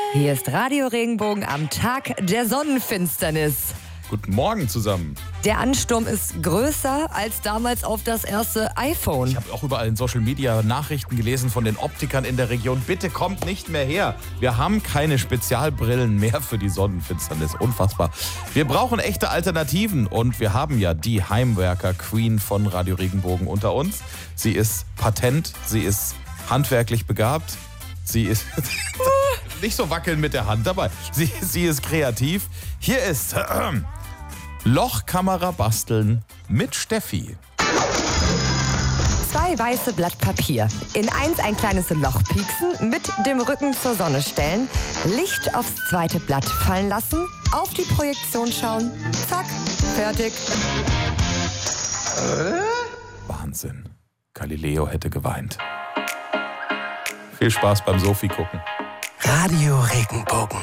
Hier ist Radio Regenbogen am Tag der Sonnenfinsternis. Guten Morgen zusammen. Der Ansturm ist größer als damals auf das erste iPhone. Ich habe auch überall in Social Media Nachrichten gelesen von den Optikern in der Region. Bitte kommt nicht mehr her. Wir haben keine Spezialbrillen mehr für die Sonnenfinsternis. Unfassbar. Wir brauchen echte Alternativen und wir haben ja die Heimwerker-Queen von Radio Regenbogen unter uns. Sie ist patent, sie ist handwerklich begabt, sie ist... nicht so wackeln mit der Hand dabei. Sie ist kreativ. Hier ist Lochkamera basteln mit Steffi. 2 weiße Blatt Papier. In eins ein kleines Loch pieksen, mit dem Rücken zur Sonne stellen, Licht aufs zweite Blatt fallen lassen, auf die Projektion schauen, zack, fertig. Wahnsinn. Galileo hätte geweint. Viel Spaß beim Sophie gucken. Radio Regenbogen.